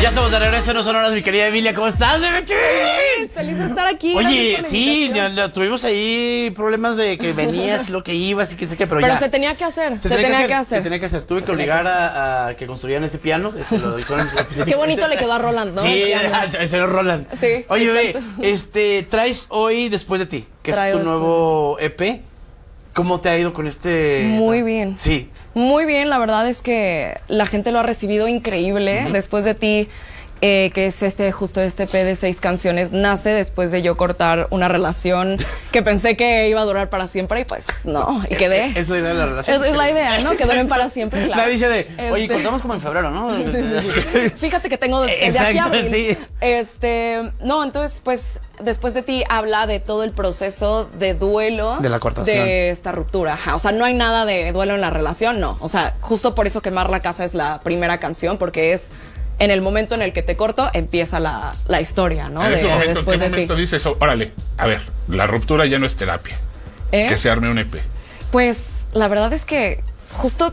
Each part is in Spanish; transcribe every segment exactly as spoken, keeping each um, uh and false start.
estamos de regreso, no son horas, mi querida Emilia, ¿cómo estás, bebé? Feliz, feliz de estar aquí. Oye, sí, ya, ya tuvimos ahí problemas de que venías, lo que ibas y qué sé qué, pero, pero ya. se tenía que hacer, Se, se, tenía, tenía que, que hacer, hacer. Se tenía que hacer, tuve se que obligar que a, a que construyeran ese piano. Que lo dijeron, qué bonito le quedó a Roland, ¿no? Sí, el señor Roland. Sí. Oye, bebé, este, traes hoy Después de ti, que Traigo es tu nuevo E P. ¿Cómo te ha ido con este? Muy bien. Sí. Muy bien, la verdad es que la gente lo ha recibido increíble. Uh-huh. Después de ti, eh, que es este justo este E P de seis canciones, nace después de yo cortar una relación que pensé que iba a durar para siempre y pues no, y quedé. Es la idea de la relación. Es, es la idea, ¿no? Que duren para siempre, claro. La dice de, oye, este... cortamos como en febrero, ¿no? Sí, sí, sí. Fíjate que tengo de, de aquí a abril. Sí. Este, no, entonces, pues, Después de ti habla de todo el proceso de duelo de la cortación de esta ruptura. Ajá. O sea, no hay nada de duelo en la relación, no. O sea, justo por eso Quemar la Casa es la primera canción, porque es en el momento en el que te corto, empieza la, la historia, ¿no? En ese de, momento, de después ¿en qué de momento ti. dices, oh, órale, a ver, la ruptura ya no es terapia? ¿Eh? Que se arme un E P. Pues, la verdad es que justo...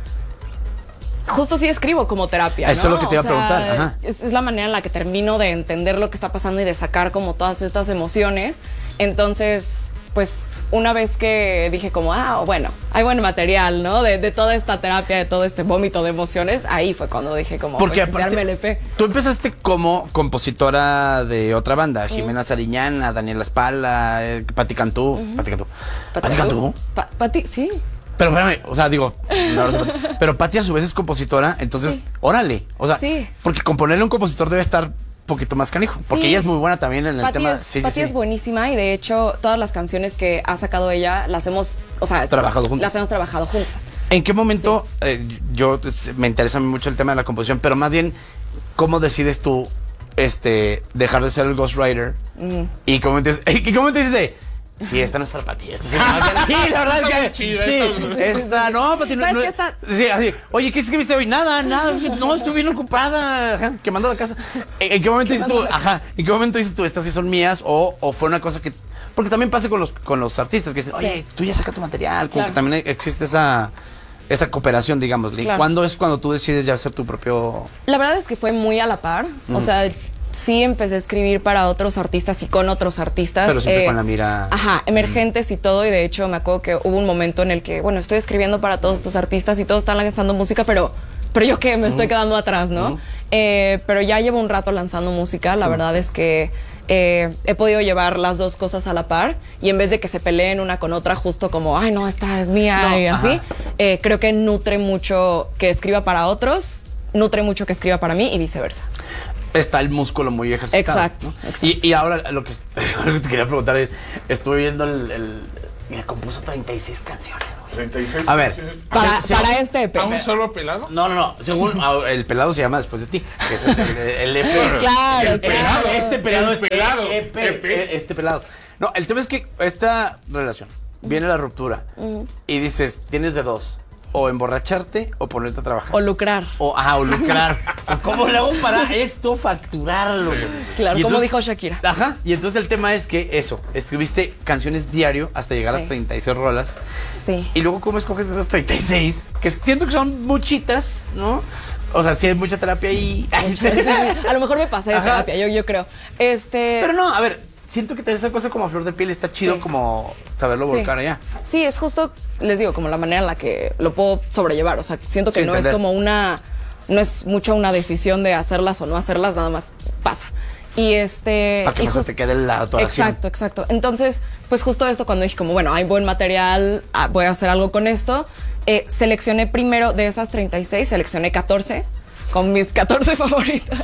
Justo sí escribo como terapia, Eso ¿no? es lo que te iba o sea, a preguntar. Ajá. Es, es la manera en la que termino de entender lo que está pasando y de sacar como todas estas emociones. Entonces, pues, una vez que dije como, ah, bueno, hay buen material, ¿no? De, de toda esta terapia, de todo este vómito de emociones, ahí fue cuando dije como, porque pues, aparte, el E P. Tú empezaste como compositora de otra banda, uh-huh. Jimena Sariñana, Daniela Spala, eh, Pati Cantú. Uh-huh. Pati Cantú. Pati Cantú. Pa Pati, sí. Pero espérame, o sea, digo, no, no sé, pero Pati a su vez es compositora, entonces, sí. Órale. O sea, sí. Porque componerle a un compositor debe estar un poquito más canijo. Porque sí. Ella es muy buena también en el Pati tema. Es, sí, Pati sí, sí. es buenísima y de hecho todas las canciones que ha sacado ella las hemos, o sea, trabajado juntas. Las hemos trabajado juntas. ¿En qué momento, sí. eh, yo me interesa a mí mucho el tema de la composición, pero más bien, ¿cómo decides tú este, dejar de ser el ghostwriter? Mm. Y cómo te, y cómo te dices, sí, esta no es para Pati. Esta sí, no, sí, la verdad es que. Chida, sí, esta, no, Pati, no. ¿Sabes no, qué está? Sí, así. Oye, ¿qué escribiste hoy? Nada, nada. No, estoy bien ocupada. Ajá, quemando la casa. ¿En, en qué momento dices tú? Ajá. ¿En qué momento dices tú? Estas sí son mías. O, o fue una cosa que. Porque también pasa con los, con los artistas que dicen, oye, sí. Tú ya saca tu material. Como claro. Que también existe esa. Esa cooperación, digamos. Claro. ¿Cuándo es cuando tú decides ya hacer tu propio...? La verdad es que fue muy a la par. Mm. O sea, sí empecé a escribir para otros artistas y con otros artistas. Pero siempre eh, con la mira... Ajá, emergentes mm. y todo. Y de hecho me acuerdo que hubo un momento en el que, bueno, estoy escribiendo para todos estos artistas y todos están lanzando música, pero... Pero yo qué, me mm. estoy quedando atrás, ¿no? Mm. Eh, pero ya llevo un rato lanzando música. La sí. verdad es que eh, he podido llevar las dos cosas a la par. Y en vez de que se peleen una con otra, justo como, ay, no, esta es mía no, y así, eh, creo que nutre mucho que escriba para otros, nutre mucho que escriba para mí y viceversa. Está el músculo muy ejercitado. Exacto, ¿no? exacto. Y, y ahora lo que, lo que te quería preguntar es, estuve viendo el... el me compuso treinta y seis canciones. treinta y seis a ver, canciones. Para, se, para este E P. ¿A un solo pelado? No, no, no. Según el pelado se llama Después de ti. Que es el, el, el E P. Claro, el pelado. claro. Este pelado el pelado. E P, E P. Este pelado. No, el tema es que esta relación, viene la ruptura uh-huh. y dices, tienes de dos. O emborracharte o ponerte a trabajar. O lucrar. O, ah, o lucrar. ¿Cómo le hago para esto facturarlo? Claro, y como entonces, dijo Shakira. Ajá. Y entonces el tema es que eso, escribiste canciones diario hasta llegar sí. a treinta y seis rolas. Sí. Y luego, ¿cómo escoges esas treinta y seis? Que siento que son muchitas, ¿no? O sea, sí hay mucha terapia ahí. Mucha, sí, sí. A lo mejor me pasé de Ajá. terapia, yo, yo creo. Este... Pero no, a ver, siento que esa cosa como a flor de piel está chido sí. como saberlo sí. volcar allá. Sí, es justo, les digo, como la manera en la que lo puedo sobrellevar. O sea, siento que sí, no entender. Es como una, no es mucho una decisión de hacerlas o no hacerlas, nada más pasa. Y este... Para que y no se te quede la atoración. Exacto, exacto. Entonces, pues justo esto cuando dije como, bueno, hay buen material, voy a hacer algo con esto. Eh, seleccioné primero de esas treinta y seis, seleccioné catorce. Con mis catorce favoritas.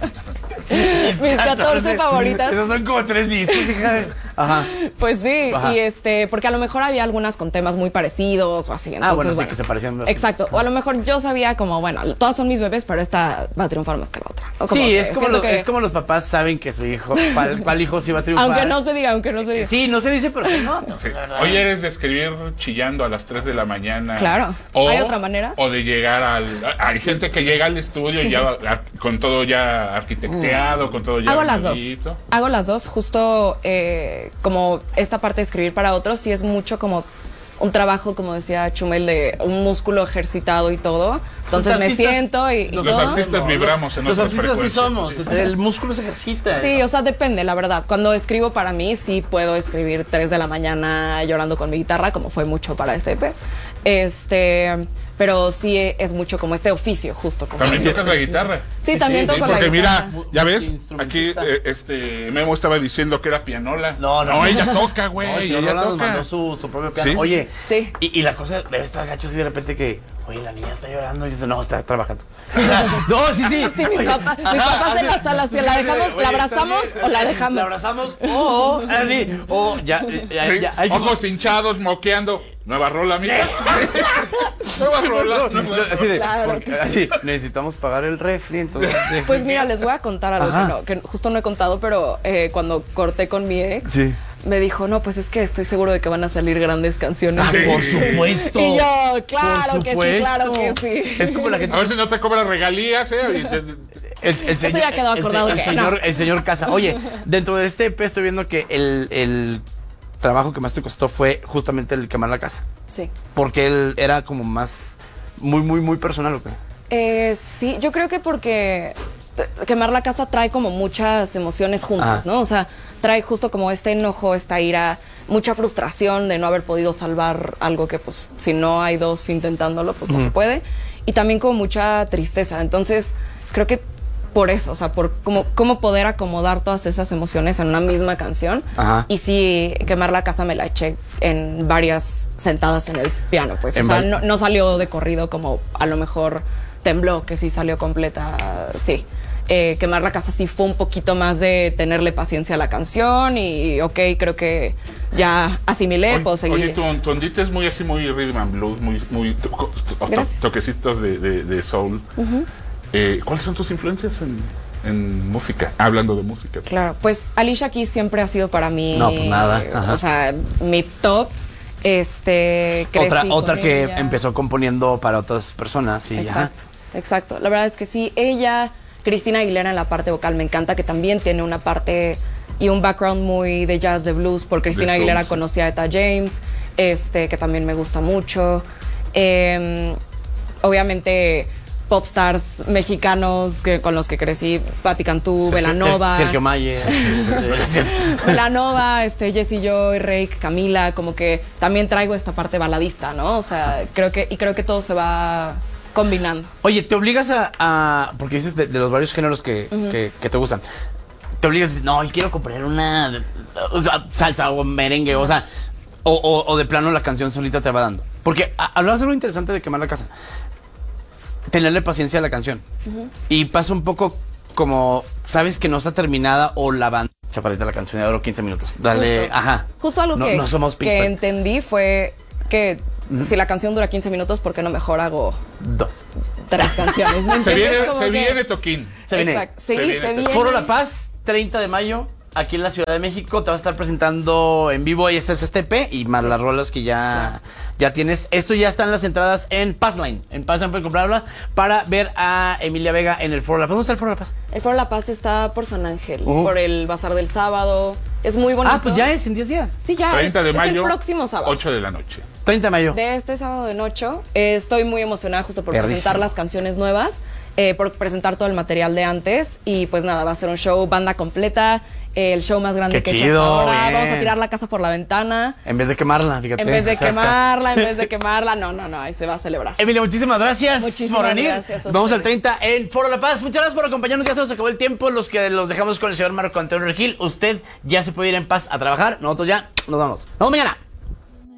mis catorce favoritas. Esos son como tres discos, hija. Ajá. Pues sí, Ajá. y este, porque a lo mejor había algunas con temas muy parecidos o así. Entonces, ah, bueno, sí bueno, que se parecían. Exacto. O a lo mejor yo sabía como, bueno, todas son mis bebés, pero esta va a triunfar más que la otra. O como sí, que es como, los, que... es como los papás saben que su hijo, cuál, cuál hijo sí va a triunfar. Aunque no se diga, aunque no se diga. Sí, no se dice, pero no. no sí. Hoy eres de escribir chillando a las tres de la mañana. Claro. O, ¿hay otra manera? O de llegar al... Hay gente que llega al estudio y ya con todo ya arquitecteado, mm. con todo ya... Hago las dos. Hago las dos. Justo eh, como esta parte de escribir para otros, sí es mucho como un trabajo, como decía Chumel, de un músculo ejercitado y todo. Entonces me siento y, y Los todo. artistas No, vibramos en Los otras artistas sí frecuencias. somos. El músculo se ejercita. Sí, o sea, depende, la verdad. Cuando escribo para mí, sí puedo escribir tres de la mañana llorando con mi guitarra, como fue mucho para este E P. Este, pero sí es mucho como este oficio, justo. Como También tocas la guitarra. Sí, Sí, también sí, toco Sí, la porque guitarra. mira, ya ves, aquí Instrumentista. eh, este Memo estaba diciendo que era pianola. No, no. ella toca, güey, No, el señor ella Rolando nos toca. mandó su, su propio piano. Sí, sí, Oye, sí. Y, y la cosa debe estar gacho así de repente que, oye, la niña está llorando y dice, no, está trabajando. O sea, no, sí, sí. Sí, mis Oye, papás, mis ajá, papás en así, la sala, si la sí, dejamos, oye, la está abrazamos bien, o la dejamos. La abrazamos o, así, o ya, ya, Sí, ya, hay- ojos hinchados, moqueando. Nueva rola, mija. Nueva rola. nueva- Así de, Claro porque- que sí. así, necesitamos pagar el refri, entonces. Pues mira, les voy a contar algo Ajá. que, no, que justo no he contado, pero eh, cuando corté con mi ex, Sí. me dijo, no, pues es que estoy seguro de que van a salir grandes canciones. Ah, de- por supuesto. Y yo, claro Por que sí, supuesto. claro que sí. Es como la gente. A ver si no te cobras regalías, ¿eh? Y te- El, el Eso ya quedó el acordado el que señor, no. el señor Casa. Oye, dentro de este E P estoy viendo que el, el trabajo que más te costó fue justamente el quemar la casa. Sí. Porque él era como más, muy, muy, muy personal, ¿o qué? Eh, sí, yo creo que porque t- quemar la casa trae como muchas emociones juntas, Ah. ¿no? O sea, trae justo como este enojo, esta ira, mucha frustración de no haber podido salvar algo que pues si no hay dos intentándolo, pues no se puede. Y también como mucha tristeza. Entonces, creo que por eso, o sea, por cómo, cómo poder acomodar todas esas emociones en una misma canción. Ajá. Y sí, quemar la casa me la eché en varias sentadas en el piano, pues. En O sea, va- no, no salió de corrido como a lo mejor Tembló, que sí salió completa, sí. Eh, quemar la casa sí fue un poquito más de tenerle paciencia a la canción y ok, creo que ya asimilé, puedo Oye, seguir. oye, tu, tu ondita es muy así, muy rhythm and blues, muy, muy to- to- to- Gracias. toquecitos de, de, de soul. Eh, ¿Cuáles son tus influencias en, en música? Hablando de música. Claro, pues Alicia Keys siempre ha sido para mí. No, pues nada, eh, ajá. O sea, mi top. Este. crecí Otra, con otra que ella. empezó componiendo para otras personas. Y, ajá. Exacto, exacto. La verdad es que sí, ella, Cristina Aguilera en la parte vocal me encanta, que también tiene una parte y un background muy de jazz, de blues. Por Cristina De soul, Aguilera sí. conocí a Etta James, este, que también me gusta mucho. Eh, obviamente popstars mexicanos que, con los que crecí, Patti Cantú, Belanova. Sergio Mayer. Belanova, este, Jessie Joy, Rake, Camila, como que también traigo esta parte baladista, ¿no? O sea, creo que, y creo que todo se va combinando. Oye, te obligas a, a- porque dices de, de los varios géneros que, que, que te gustan, te obligas a decir, no, yo quiero comprar una, o sea, salsa o merengue, o sea, o, o- o de plano la canción solita te va dando. Porque a- hablabas de algo interesante de quemar la casa. Tenerle paciencia a la canción. Y pasa un poco como, sabes que no está terminada o la banda. Chaparrita, la canción ya duró quince minutos. Dale, Justo. ajá. Justo algo no, que, no somos Pink que Floyd. entendí fue que si la canción dura quince minutos, ¿por qué no mejor hago Dos. tres canciones? ¿Me Se entiendes? viene, Como se que- viene Toquín. Se viene. Exacto. Sí, Se se viene. viene. Foro La Paz, treinta de mayo, aquí en la Ciudad de México. Te vas a estar presentando en vivo y este es este E P y más Sí. las rolas que ya, ya tienes. Esto ya están las entradas en Passline. En Passline pueden comprarla para ver a Emilia Vega en el Foro La Paz. ¿Dónde está el Foro La Paz? El Foro La Paz está por San Ángel, Uh. por el Bazar del Sábado. Es muy bonito. Ah, pues ya es en diez días. Sí, ya treinta es, de es mayo. el próximo sábado. ocho de la noche. treinta de mayo. De este sábado de noche, eh, estoy muy emocionada justo por Perrísimo. presentar las canciones nuevas, eh, por presentar todo el material de antes y pues nada, va a ser un show banda completa, eh, el show más grande Qué que he hecho chido, hasta ahora. bien. Vamos a tirar la casa por la ventana. En vez de quemarla, fíjate. En vez de Exacto. quemarla, en vez de quemarla, no, no, no, ahí se va a celebrar. Emilia, muchísimas gracias Muchísimas por venir. gracias a Vamos al ustedes. treinta en Foro La Paz. Muchas gracias por acompañarnos. Ya se nos acabó el tiempo. Los que los dejamos con el señor Marco Antonio Regil. Usted ya se puede ir en paz a trabajar. Nosotros ya nos vamos. Nos vemos mañana.